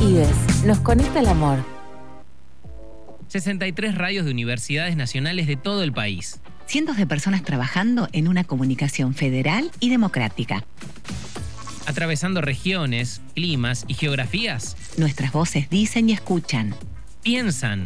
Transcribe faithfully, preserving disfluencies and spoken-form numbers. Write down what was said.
IDES, nos conecta el amor. sesenta y tres radios de universidades nacionales de todo el país. Cientos de personas trabajando en una comunicación federal y democrática. Atravesando regiones, climas y geografías. Nuestras voces dicen y escuchan. Piensan